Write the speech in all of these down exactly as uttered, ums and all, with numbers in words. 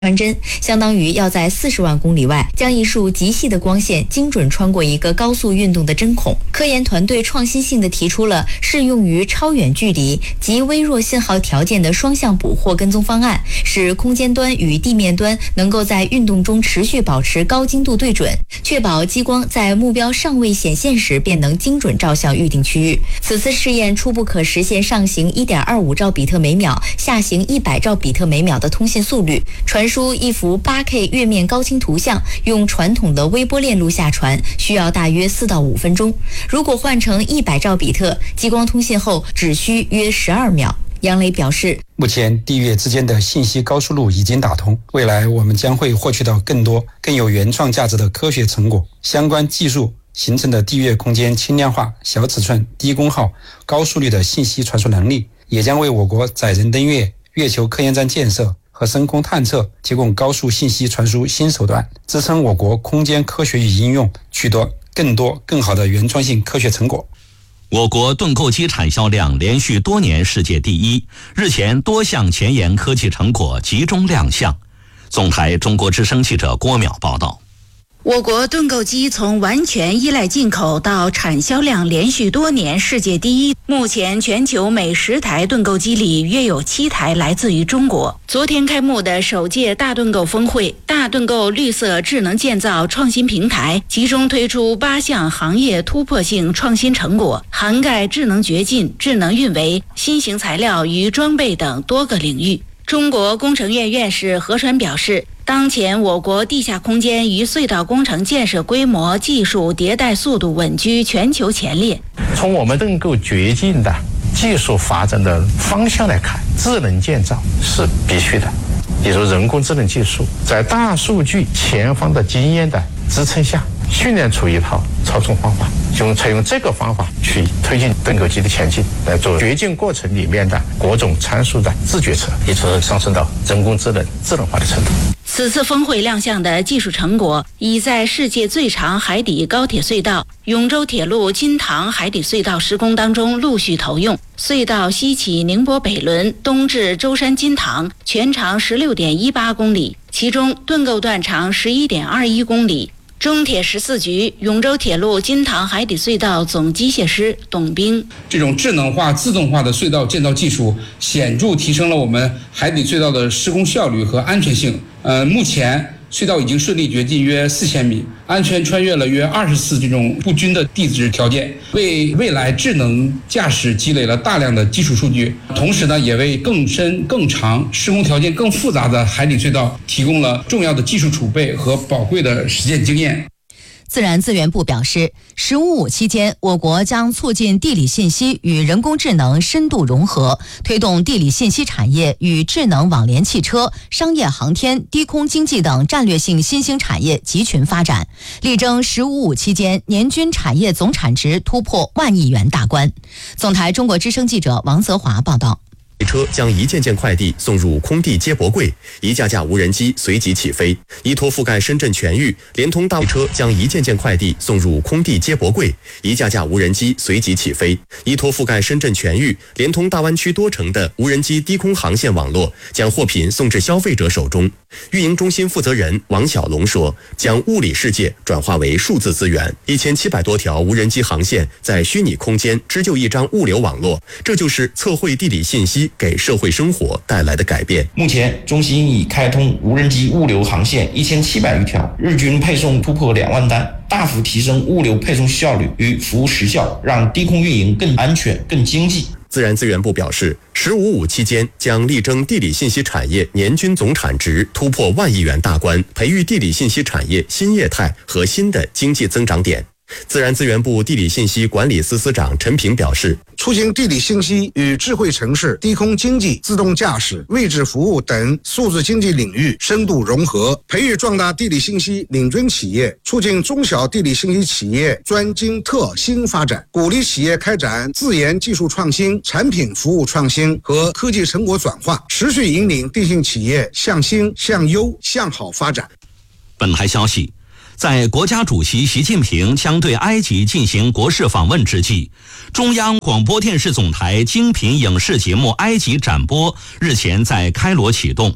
传真相当于要在四十万公里外将一束极细的光线精准穿过一个高速运动的针孔。科研团队创新性地提出了适用于超远距离及微弱信号条件的双向捕获跟踪方案，使空间端与地面端能够在运动中持续保持高精度对准，确保激光在目标尚未显现时便能精准照向预定区域。此次试验初步可实现上行 一点二五兆比特每秒、下行一百兆比特每秒的通信速率，传输一幅 八 K 月面高清图像用传统的微波链路下传需要大约四到五分钟，如果换成一百兆比特，激光通信后只需约十二秒。杨磊表示， 目前地月之间的信息高速路已经打通，未来我们将会获取到更多更有原创价值的科学成果。相关技术形成的地月空间轻量化、小尺寸、低功耗、高速率的信息传输能力，也将为我国载人登月、月球科研站建设和深空探测提供高速信息传输新手段，支撑我国空间科学与应用取得更多更好的原创性科学成果。 我国盾构机产销量连续多年世界第一，日前多项前沿科技成果集中亮相。总台中国之声记者郭淼报道。 我国盾构机从完全依赖进口到产销量连续多年世界第一，目前全球每十台盾构机里约有七台来自于中国。昨天开幕的首届大盾构峰会，大盾构绿色智能建造创新平台集中推出八项行业突破性创新成果，涵盖智能掘进、智能运维、新型材料与装备等多个领域。中国工程院院士何川表示，当前我国地下空间与隧道工程建设规模、技术迭代速度稳居全球前列。 从我们盾构掘进的技术发展的方向来看，智能建造是必须的。比如人工智能技术在大数据前方的经验的支撑下，训练出一套操纵方法，就采用这个方法去推进盾构机的前进，来做掘进过程里面的各种参数的自决策，一直上升到人工智能智能化的程度。 此次峰会亮相的技术成果，已在世界最长海底高铁隧道永州铁路金塘海底隧道施工当中陆续投用。隧道西起宁波北仑，东至舟山金塘，全长 十六点一八公里，其中盾构段长 十一点二一公里。中铁十四局永州铁路金塘海底隧道总机械师董兵， 这种智能化、自动化的隧道建造技术，显著提升了我们海底隧道的施工效率和安全性。呃，目前隧道已经顺利掘进约四千米，安全穿越了约二十次这种不均的地质条件，为未来智能驾驶积累了大量的基础数据，同时呢，也为更深、更长、施工条件更复杂的海底隧道提供了重要的技术储备和宝贵的实践经验。 自然资源部表示，十五五期间，我国将促进地理信息与人工智能深度融合，推动地理信息产业与智能网联汽车、商业航天、低空经济等战略性新兴产业集群发展，力争十五五期间年均产业总产值突破万亿元大关。总台中国之声记者王泽华报道。 车将一件件快递送入空地接驳柜，一架架无人机随即起飞，依托覆盖深圳全域，连通大车将一件件快递送入空地接驳柜，一架架无人机随即起飞，依托覆盖深圳全域，连通大湾区多城的无人机低空航线网络，将货品送至消费者手中。运营中心负责人王小龙说，将物理世界转化为数字资源，一千七百多条无人机航线在虚拟空间织就一张物流网络，这就是测绘地理信息给社会生活带来的改变。 目前，中心已开通无人机物流航线一千七百余条，日均配送突破两万单，大幅提升物流配送效率与服务时效，让低空运营更安全、更经济。 自然资源部表示，十五五期间将力争地理信息产业年均总产值突破万亿元大关，培育地理信息产业新业态和新的经济增长点。自然资源部地理信息管理司司长陈平表示， 促进地理信息与智慧城市、低空经济、自动驾驶、位置服务等数字经济领域深度融合，培育壮大地理信息领军企业，促进中小地理信息企业专精特新发展，鼓励企业开展自研技术创新、产品服务创新和科技成果转化，持续引领地信企业向新、向优、向好发展。 本台消息，在国家主席习近平将对埃及进行国事访问之际，中央广播电视总台精品影视节目《埃及展播》日前在开罗启动。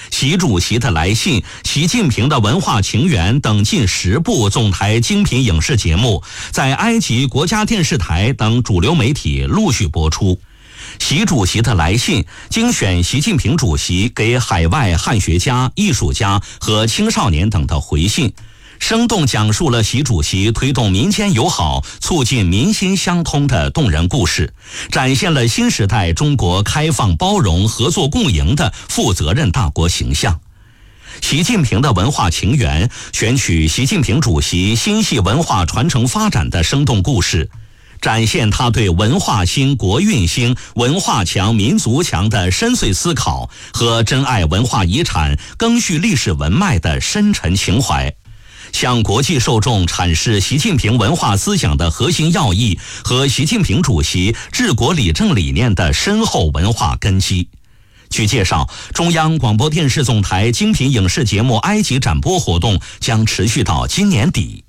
习主席的来信、习近平的文化情缘等近十部总台精品影视节目，在埃及国家电视台等主流媒体陆续播出。习主席的来信精选习近平主席给海外汉学家、艺术家和青少年等的回信，生动讲述了习主席推动民间友好、促进民心相通的动人故事，展现了新时代中国开放包容、合作共赢的负责任大国形象。习近平的文化情缘选取习近平主席心系文化传承发展的生动故事，展现他对文化兴、国运兴、文化强、民族强的深邃思考和珍爱文化遗产、赓续历史文脉的深沉情怀，向国际受众阐释习近平文化思想的核心要义和习近平主席治国理政理念的深厚文化根基。据介绍，中央广播电视总台精品影视节目埃及展播活动将持续到今年底。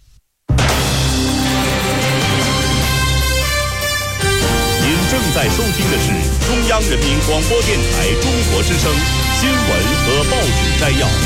正在收听的是中央人民广播电台中国之声新闻和报纸摘要。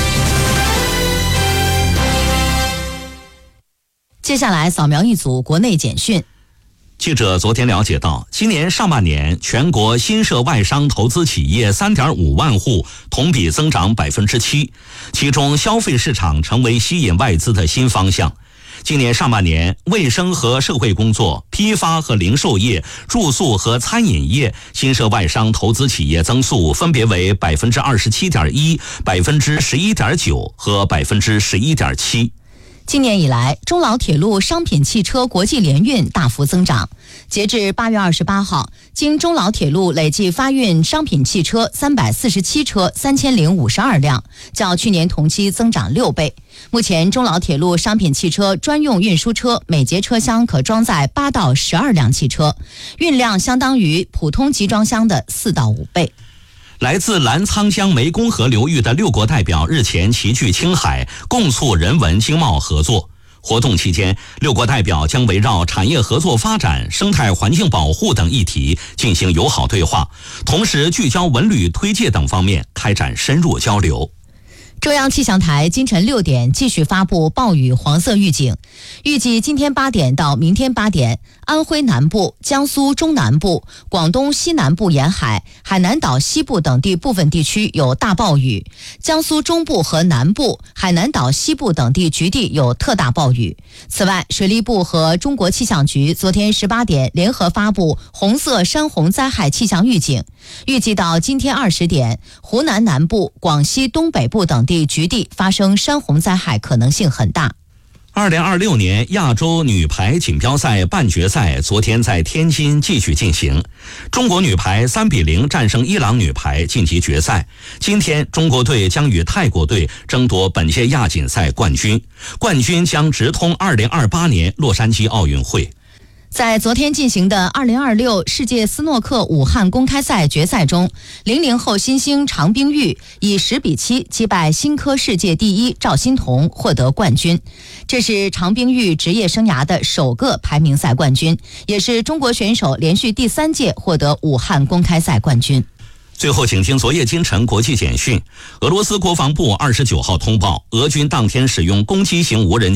接下来扫描一组国内简讯。 记者昨天了解到，今年上半年全国新设外商投资企业 三点五万户，同比增长 百分之七， 其中消费市场成为吸引外资的新方向。今年上半年，卫生和社会工作、批发和零售业、住宿和餐饮业新设外商投资企业增速分别为 百分之二十七点一、百分之十一点九 和 百分之十一点七。 今年以来，中老铁路商品汽车国际联运大幅增长。截至八月二十八号，经中老铁路累计发运商品汽车三百四十七车三千零五十二辆，较去年同期增长六倍。目前，中老铁路商品汽车专用运输车每节车厢可装载八到十二辆汽车，运量相当于普通集装箱的四到五倍。 来自澜沧江湄公河流域的六国代表日前齐聚青海，共促人文经贸合作。活动期间，六国代表将围绕产业合作发展、生态环境保护等议题进行友好对话，同时聚焦文旅推介等方面开展深入交流。 中央气象台今晨六点继续发布暴雨黄色预警，预计今天八点到明天八点，安徽南部、江苏中南部、广东西南部沿海、海南岛西部等地部分地区有大暴雨，江苏中部和南部、海南岛西部等地局地有特大暴雨。此外，水利部和中国气象局昨天十八点联合发布红色山洪灾害气象预警，预计到今天二十点，湖南南部、广西东北部等地局地发生山洪灾害可能性很大。 二零二六年亚洲女排锦标赛半决赛昨天在天津继续进行，中国女排三比零战胜伊朗女排晋级决赛。今天中国队将与泰国队争夺本届亚锦赛冠军，冠军将直通二零二八年洛杉矶奥运会。 在昨天进行的二零二六世界斯诺克武汉公开赛决赛中，零零后新星常冰玉以十比七击败新科世界第一赵欣彤，获得冠军。这是常冰玉职业生涯的首个排名赛冠军，也是中国选手连续第三届获得武汉公开赛冠军。 最后，请听昨夜今晨国际简讯。俄罗斯国防部二十九号通报，俄军当天使用攻击型无人机